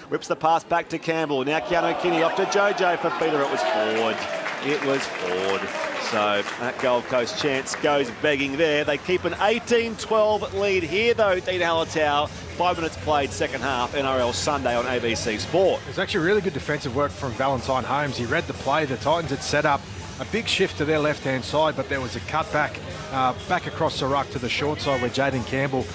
Whips the pass back to Campbell. Now Keanu Kinney off to Jojo for Feeder. It was Ford. It was Ford. So that Gold Coast chance goes begging there. They keep an 18-12 lead here, though, Dean Hallertau. 5 minutes played second half, NRL Sunday on ABC Sport. It was actually really good defensive work from Valentine Holmes. He read the play. The Titans had set up a big shift to their left-hand side, but there was a cut back across the ruck to the short side where Jaden Campbell